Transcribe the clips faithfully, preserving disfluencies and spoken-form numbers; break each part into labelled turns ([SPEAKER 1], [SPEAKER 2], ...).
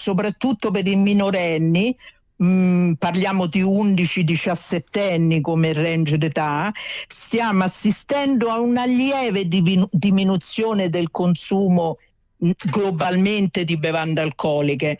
[SPEAKER 1] soprattutto per i minorenni, mh, parliamo di undici diciassettenni come range d'età, stiamo assistendo a una lieve divinu- diminuzione del consumo mh, globalmente di bevande alcoliche,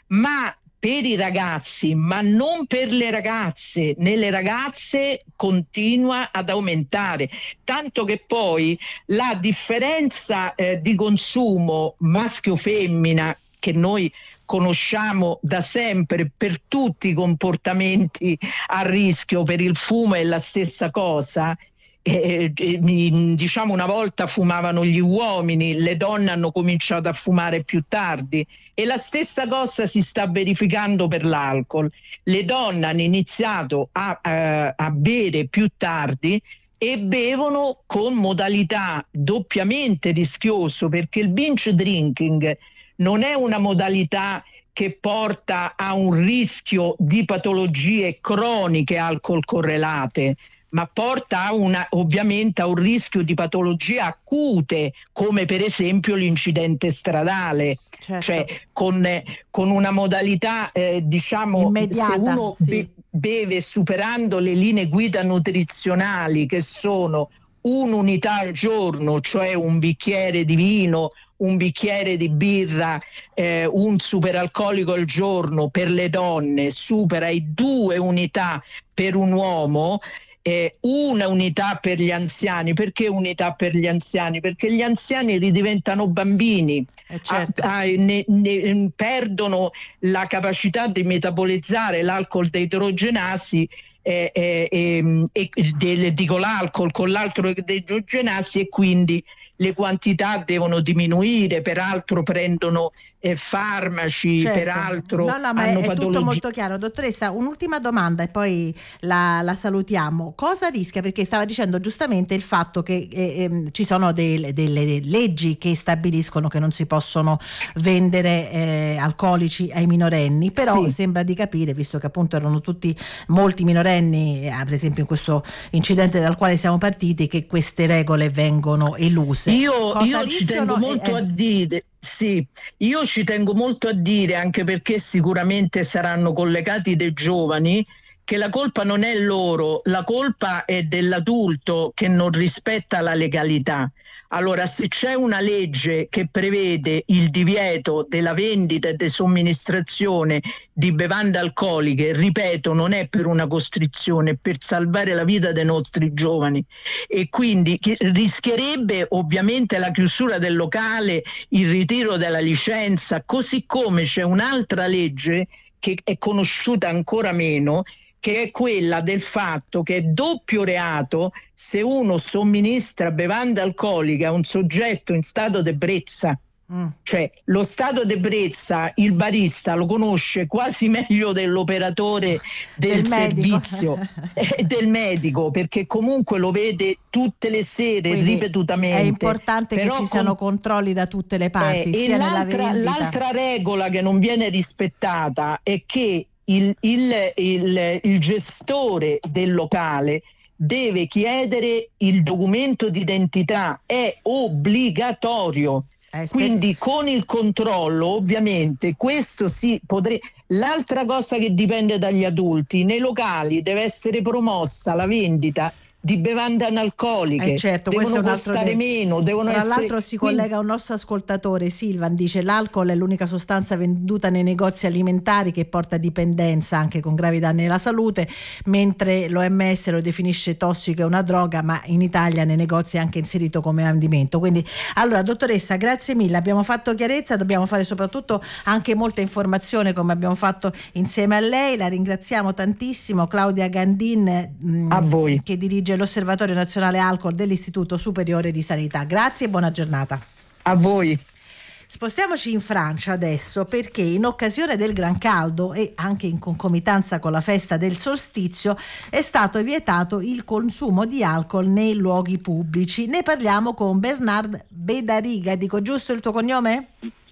[SPEAKER 1] ma per i ragazzi, ma non per le ragazze. Nelle ragazze continua ad aumentare, tanto che poi la differenza eh, di consumo maschio-femmina che noi conosciamo da sempre per tutti i comportamenti a rischio, per il fumo è la stessa cosa. Eh, eh, diciamo una volta fumavano gli uomini, le donne hanno cominciato a fumare più tardi, e la stessa cosa si sta verificando per l'alcol. Le donne hanno iniziato a, a, a bere più tardi e bevono con modalità doppiamente rischioso, perché il binge drinking non è una modalità che porta a un rischio di patologie croniche alcol correlate, ma porta a una, ovviamente a un rischio di patologie acute, come per esempio l'incidente stradale.
[SPEAKER 2] Certo.
[SPEAKER 1] Cioè con, con una modalità eh, diciamo
[SPEAKER 2] immediata,
[SPEAKER 1] se uno
[SPEAKER 2] sì.
[SPEAKER 1] be- beve superando le linee guida nutrizionali, che sono un'unità al giorno, cioè un bicchiere di vino, un bicchiere di birra, eh, un superalcolico al giorno per le donne, supera i due unità per un uomo, eh, una unità per gli anziani. Perché unità per gli anziani? Perché gli anziani ridiventano bambini,
[SPEAKER 2] Eh, certo.
[SPEAKER 1] a, a, ne, ne, perdono la capacità di metabolizzare l'alcol deidrogenasi, eh, eh, eh, e del, dico l'alcol con l'altro deidrogenasi, e quindi le quantità devono diminuire, peraltro prendono eh, farmaci,
[SPEAKER 2] Certo.
[SPEAKER 1] peraltro
[SPEAKER 2] No, no, ma
[SPEAKER 1] hanno
[SPEAKER 2] è, è tutto
[SPEAKER 1] patologie.
[SPEAKER 2] molto chiaro. Dottoressa, un'ultima domanda e poi la, la salutiamo. Cosa rischia? Perché stava dicendo giustamente il fatto che eh, ehm, ci sono delle, delle leggi che stabiliscono che non si possono vendere eh, alcolici ai minorenni, però
[SPEAKER 1] Sì.
[SPEAKER 2] sembra di capire, visto che appunto erano tutti molti minorenni, eh, per esempio in questo incidente dal quale siamo partiti, che queste regole vengono eluse.
[SPEAKER 1] Io,
[SPEAKER 2] Cosa
[SPEAKER 1] io ci
[SPEAKER 2] rischiano?
[SPEAKER 1] tengo molto
[SPEAKER 2] Eh,
[SPEAKER 1] a dire, sì, io ci tengo molto a dire, anche perché sicuramente saranno collegati dei giovani, che la colpa non è loro, la colpa è dell'adulto che non rispetta la legalità. Allora, se c'è una legge che prevede il divieto della vendita e di somministrazione di bevande alcoliche, ripeto, non è per una costrizione, è per salvare la vita dei nostri giovani, e quindi rischierebbe ovviamente la chiusura del locale, il ritiro della licenza, così come c'è un'altra legge che è conosciuta ancora meno, che è quella del fatto che è doppio reato se uno somministra bevande alcoliche a un soggetto in stato d'ebbrezza. Mm. Cioè lo stato d'ebbrezza il barista lo conosce quasi meglio dell'operatore del, del servizio e del medico, perché comunque lo vede tutte le sere. Quindi ripetutamente.
[SPEAKER 2] È importante
[SPEAKER 1] Però
[SPEAKER 2] che ci
[SPEAKER 1] con...
[SPEAKER 2] siano controlli da tutte le parti,
[SPEAKER 1] eh,
[SPEAKER 2] sia
[SPEAKER 1] e
[SPEAKER 2] nella
[SPEAKER 1] l'altra,
[SPEAKER 2] vendita.
[SPEAKER 1] l'altra regola che non viene rispettata è che il, il, il, il gestore del locale deve chiedere il documento d'identità, è obbligatorio. Eh, Quindi con il controllo, ovviamente, questo sì potrebbe. L'altra cosa che dipende dagli adulti, nei locali deve essere promossa la vendita di bevande analcoliche,
[SPEAKER 2] eh certo,
[SPEAKER 1] devono
[SPEAKER 2] un
[SPEAKER 1] costare
[SPEAKER 2] de...
[SPEAKER 1] meno, devono
[SPEAKER 2] Tra
[SPEAKER 1] essere...
[SPEAKER 2] l'altro si
[SPEAKER 1] Quindi...
[SPEAKER 2] collega un nostro ascoltatore, Silvan, dice: l'alcol è l'unica sostanza venduta nei negozi alimentari che porta dipendenza, anche con gravi danni alla salute, mentre l'O M S lo definisce tossico e una droga, ma in Italia nei negozi è anche inserito come alimento. Quindi, allora, dottoressa, grazie mille, abbiamo fatto chiarezza, dobbiamo fare soprattutto anche molta informazione, come abbiamo fatto insieme a lei. La ringraziamo tantissimo, Claudia Gandin, mh,
[SPEAKER 1] a voi,
[SPEAKER 2] che dirige l'Osservatorio Nazionale Alcol dell'Istituto Superiore di Sanità. Grazie e buona giornata.
[SPEAKER 1] A voi.
[SPEAKER 2] Spostiamoci in Francia adesso, perché in occasione del gran caldo e anche in concomitanza con la festa del solstizio è stato vietato il consumo di alcol nei luoghi pubblici. Ne parliamo con Bernard Bedariga. Dico giusto il tuo cognome?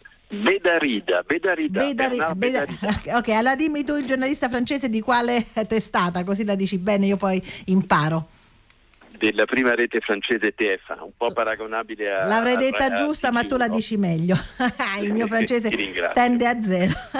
[SPEAKER 3] Bedarida, Bedarida,
[SPEAKER 2] Bedari, Bedar- Bedarida. Ok, allora dimmi tu il giornalista francese di quale testata, così la dici bene, io poi imparo.
[SPEAKER 3] Della prima rete francese T F A, un po' paragonabile a...
[SPEAKER 2] L'avrei detta
[SPEAKER 3] a, a
[SPEAKER 2] giusta,
[SPEAKER 3] T G uno.
[SPEAKER 2] Ma tu la dici meglio. Il mio francese tende a zero.